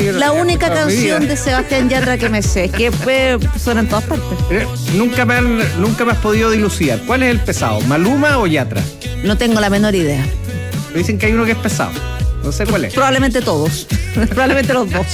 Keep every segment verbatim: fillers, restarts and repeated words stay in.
yo no La había única escuchado en mi canción vida. de Sebastián Yatra que me sé, que eh, suena en todas partes. Eh, Nunca me, han- nunca me has podido dilucidar. ¿Cuál es el pesado? ¿Maluma o Yatra? No tengo la menor idea. Me dicen que hay uno que es pesado. No sé cuál es. Probablemente todos. Probablemente los dos.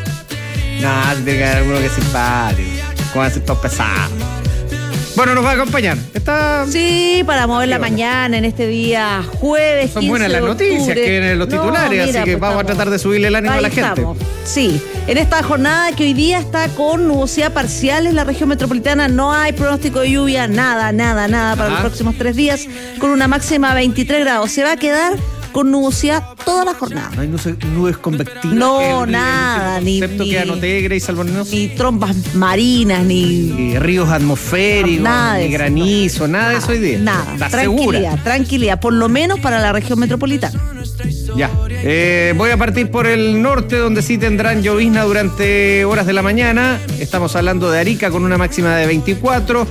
No, tiene que haber uno que es simpático. ¿Cómo hacer todo pesado? Bueno, nos va a acompañar. Está... Sí, para mover la mañana en este día jueves. Son buenas las noticias que vienen en los titulares, así que vamos a tratar de subirle el ánimo a la gente. Estamos. Sí, en esta jornada que hoy día está con nubosidad parcial en la región metropolitana, no hay pronóstico de lluvia, nada, nada, nada para Ajá. los próximos tres días, con una máxima de veintitrés grados. Se va a quedar con nubosidad toda la jornada. No hay nubes, nubes convectivas. No, que es el- nada, el ni- concepto ni- que anoté, Grace Albornoz. Ni trombas marinas, ni... Ni ríos atmosféricos, Nada de ni eso, granizo, nada de eso hoy día. Nada, ¿Estás tranquilidad, segura? tranquilidad, por lo menos para la región metropolitana. Ya. Eh, voy a partir por el norte, donde sí tendrán llovizna durante horas de la mañana. Estamos hablando de Arica con una máxima de veinticuatro.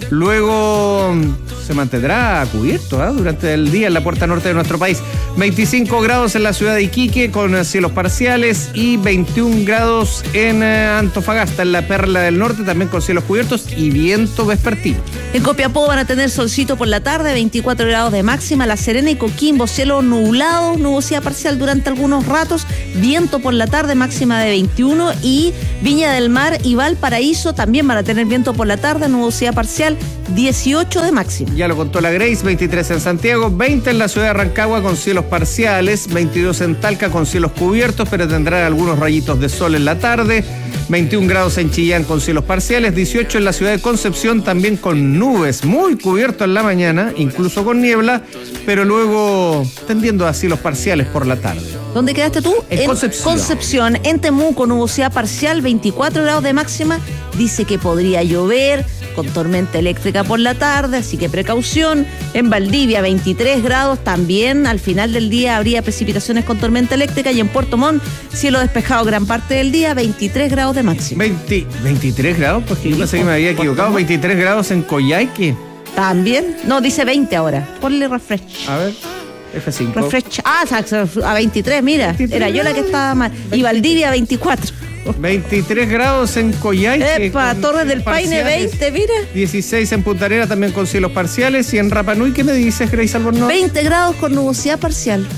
Luego se mantendrá cubierto ¿eh? durante el día en la puerta norte de nuestro país. veinticinco grados en la ciudad de Iquique con cielos parciales y veintiún grados en eh, Antofagasta, en la Perla del Norte, también con cielos cubiertos y viento vespertino. En Copiapó van a tener solcito por la tarde, veinticuatro grados de máxima. La Serena y Coquimbo, cielo nublado, nubosidad parcial durante algunos ratos, viento por la tarde, máxima de veintiuno. Y Viña del Mar y Valparaíso también van a tener viento por la tarde, nubosidad parcial, dieciocho de máxima. Ya lo contó la Grace, veintitrés en Santiago, veinte en la ciudad de Rancagua con cielos parciales, veintidós en Talca con cielos cubiertos, pero tendrán algunos rayitos de sol en la tarde, veintiún grados en Chillán con cielos parciales, dieciocho en la ciudad de Concepción también con nubes, muy cubierto en la mañana, incluso con niebla, pero luego tendiendo a cielos parciales por la tarde. ¿Dónde quedaste tú? En Concepción. Concepción. En Temuco, nubosidad parcial, veinticuatro grados de máxima. Dice que podría llover con tormenta eléctrica por la tarde, así que precaución. En Valdivia, veintitrés grados. También al final del día habría precipitaciones con tormenta eléctrica. Y en Puerto Montt, cielo despejado gran parte del día, veintitrés grados de máxima. veinte, veintitrés grados, porque yo Sí, pensé que me había Puerto equivocado, Montt. veintitrés grados en Coyhaique. También, no, dice veinte ahora. Ponle refresh. A ver, F cinco. Refresh. Ah, a veintitrés, mira. Era yo la que estaba mal. Y Valdivia, veinticuatro. veintitrés grados en Coyhaique. Epa, con Torres del cielos Paine, parciales. veinte, mira. dieciséis en Punta Arenas también con cielos parciales. Y en Rapa Nui, ¿qué me dices, Grace Albornoz? veinte grados con nubosidad parcial.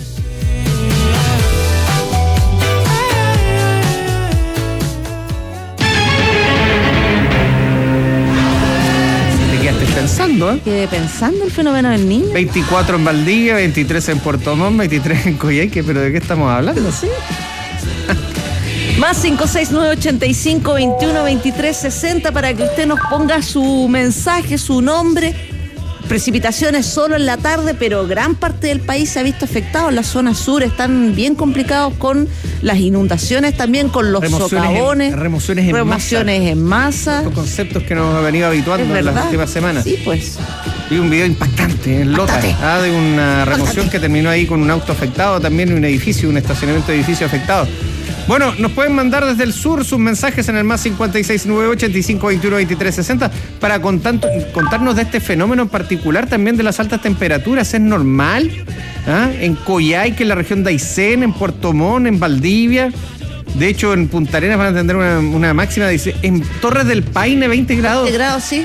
Te quedaste pensando, ¿eh? Quedé pensando el fenómeno del niño. veinticuatro en Valdivia, veintitrés en Puerto Montt, veintitrés en Coyhaique, pero ¿de qué estamos hablando? Sí. Más cinco seis nueve ochenta y cinco veintiuno veintitrés sesenta para que usted nos ponga su mensaje, su nombre. Precipitaciones solo en la tarde, pero gran parte del país se ha visto afectado. En la zona sur están bien complicados con las inundaciones, también con los Remociones en- socavones, remociones en remociones masa. en masa. Estos conceptos que nos ha venido habituando Es en las verdad. últimas semanas. Sí, pues. Vi un video impactante en Lota, Impactante. ah, de una remoción que terminó ahí con un auto afectado, también un edificio, un estacionamiento de edificio afectado. Bueno, nos pueden mandar desde el sur sus mensajes en el más cincuenta y seis nueve ochenta y cinco veintiuno veintitrés sesenta para contar- contarnos de este fenómeno en particular, también de las altas temperaturas. ¿Es normal? ¿Ah? En Coyhaique, en la región de Aysén, en Puerto Montt, en Valdivia. De hecho, en Punta Arenas van a tener una, una máxima de dieciséis. En Torres del Paine, veinte grados. veinte grados, sí.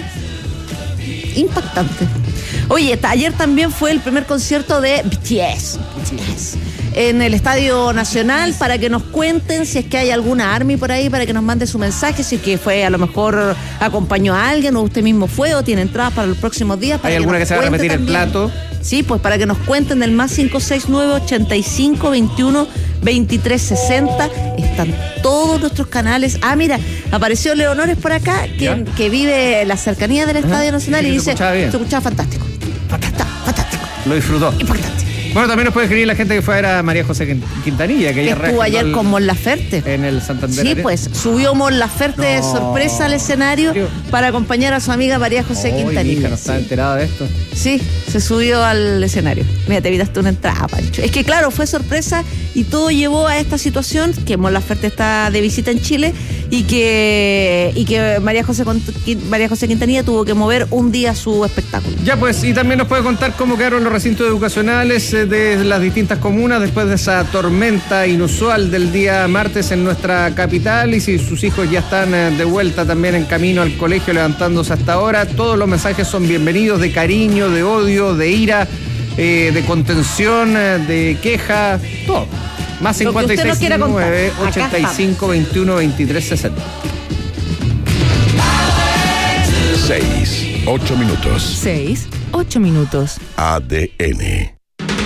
Impactante. Oye, ta- ayer también fue el primer concierto de B T S, B T S en el Estadio Nacional, para que nos cuenten si es que hay alguna ARMY por ahí, para que nos mande su mensaje, si es que fue, a lo mejor acompañó a alguien, o usted mismo fue, o tiene entradas para los próximos días. Para ¿Hay alguna nos que se va a cuente repetir el también. plato? Sí, pues para que nos cuenten del más cinco seis nueve ochenta y cinco veintiuno veintitrés sesenta. Están todos nuestros canales. Ah, mira, apareció Leonores por acá, que, ¿Ya? que vive en la cercanía del Estadio Nacional, Sí, y se dice, escuchaba bien. se escuchaba fantástico. Fantástico, fantástico, Lo disfrutó. importante. Bueno, también nos puede escribir la gente que fue a ver a María José Quintanilla, que Que ella estuvo reaccionó ayer al- con Mon Laferte. en el Santander. Sí, Arena. pues subió Mon Laferte de No. sorpresa al escenario para acompañar a su amiga María José Ay, mi Quintanilla. hija no estaba enterada de esto. Sí, se subió al escenario. Mira, te evitaste una entrada, Pancho. Es que claro, fue sorpresa y todo llevó a esta situación, que Mon Laferte está de visita en Chile y que y que María José María José Quintanilla tuvo que mover un día su espectáculo. Ya pues, y también nos puede contar cómo quedaron los recintos educacionales de las distintas comunas después de esa tormenta inusual del día martes en nuestra capital, y si sus hijos ya están de vuelta también en camino al colegio levantándose hasta ahora. Todos los mensajes son bienvenidos, de cariño, de odio, de ira, eh, de contención, de queja, todo. Más cincuenta y seis nueve, ochenta y cinco, veintiuno, veintitrés, sesenta. Seis, ocho minutos. Seis, ocho minutos. A D N.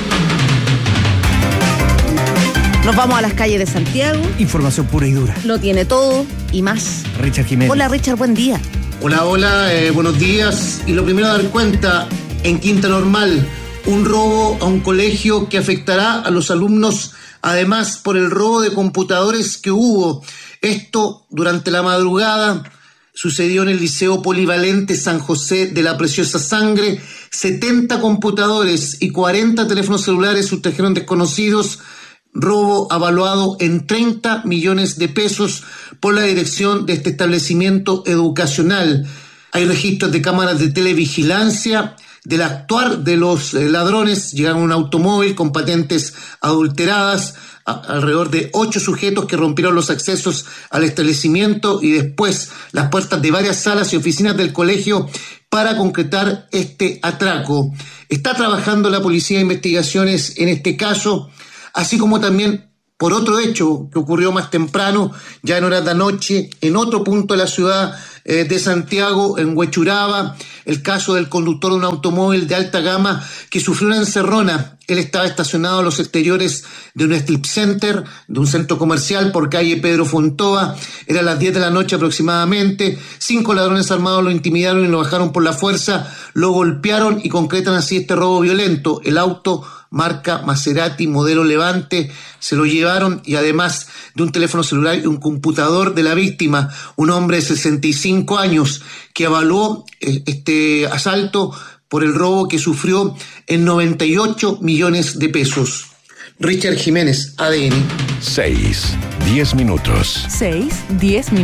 Nos vamos a las calles de Santiago. Información pura y dura. Lo tiene todo y más. Richard Jiménez. Hola Richard, buen día. Hola, hola, eh, buenos días. Y lo primero a dar cuenta, en Quinta Normal, un robo a un colegio que afectará a los alumnos, además por el robo de computadores que hubo. Esto durante la madrugada sucedió en el Liceo Polivalente San José de la Preciosa Sangre. setenta computadores y cuarenta teléfonos celulares sustrajeron desconocidos. Robo avaluado en treinta millones de pesos por la dirección de este establecimiento educacional. Hay registros de cámaras de televigilancia del actuar de los ladrones. Llegaron a un automóvil con patentes adulteradas, a, alrededor de ocho sujetos que rompieron los accesos al establecimiento y después las puertas de varias salas y oficinas del colegio para concretar este atraco. Está trabajando la Policía de Investigaciones en este caso, así como también por otro hecho que ocurrió más temprano, ya en horas de la noche, en otro punto de la ciudad eh, de Santiago, en Huechuraba, el caso del conductor de un automóvil de alta gama que sufrió una encerrona. Él estaba estacionado a los exteriores de un strip center, de un centro comercial por calle Pedro Fontova. Era las diez de la noche aproximadamente. Cinco ladrones armados lo intimidaron y lo bajaron por la fuerza, lo golpearon y concretan así este robo violento. El auto marca Maserati, modelo Levante, se lo llevaron, y además de un teléfono celular y un computador de la víctima, un hombre de sesenta y cinco años que evaluó este asalto por el robo que sufrió en noventa y ocho millones de pesos. Richard Jiménez, A D N. Seis, diez minutos. Seis, diez minutos.